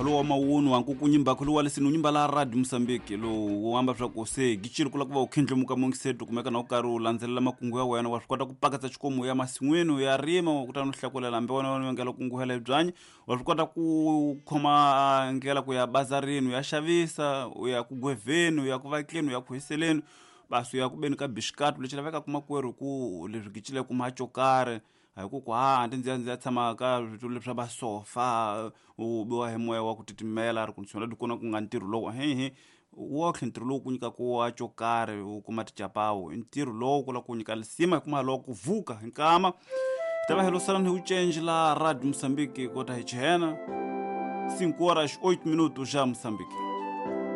halo wa mawunu wangu kunyimba khulu wale sinu nyimba la Radio Msambiki lo wamba swa kose gichiri kula kuva ukhendle muka mongisetu kumeka na ukaru lanzelela makungu ya wena washikwata kupakatsa chikomo ya masinwenu ya rima kutano hlakulela mbe wana ngela kunguhela bzanyi washikwata kukhoma ngela ku ya bazarinu ya shavisa ya kugwevenu ya kuvaklenu ya kuhiselenu basu ya kubeni ka bishkatu lechilaveka kumakweru ku lezvigichile kumachokare haikuku ndinziya tshama ka vitulu swa basofa ubiwa hi moya wa ku titimela ri kunisona dikona ku nga ntirho lowu wotlhe ntirho lowu ku nyika ku wa chokare u kuma tichapawu ntirho lowu kula ku nyika lisima kuma lowu ku vuka hi nkama tava helo sala ni u change la Radio Msambiki kota hi chihena 5 horas 8 minutos já Moçambique.